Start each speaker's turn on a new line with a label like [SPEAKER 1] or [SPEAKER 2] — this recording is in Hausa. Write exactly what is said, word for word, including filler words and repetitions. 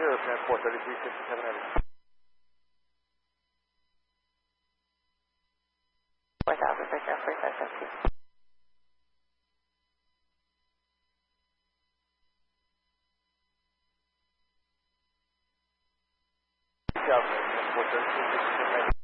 [SPEAKER 1] four thirty-three fifty-seven Avenue.
[SPEAKER 2] four thousand, breaker, four thousand two.
[SPEAKER 1] four thirty-three